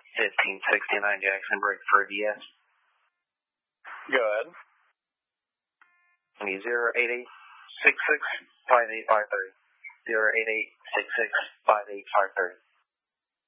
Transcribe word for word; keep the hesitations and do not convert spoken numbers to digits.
fifteen sixty-nine Jackson, break for D S. Go ahead. zero eight eight six six five eight five three. zero eight eight six six five eight five three.